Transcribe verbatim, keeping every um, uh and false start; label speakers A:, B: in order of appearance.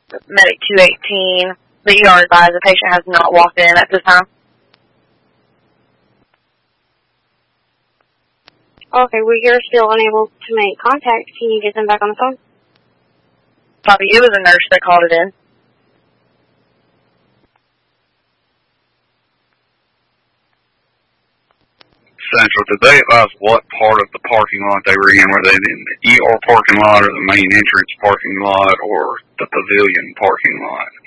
A: Medic two eighteen. The E R advised the patient has not walked in at this time.
B: Okay, well, you're still unable to make contact. Can you get them back on the phone?
A: Copy. It was a nurse that called it in.
C: Central, did they advise what part of the parking lot they were in? Were they in the E R parking lot or the main entrance parking lot or the pavilion parking lot?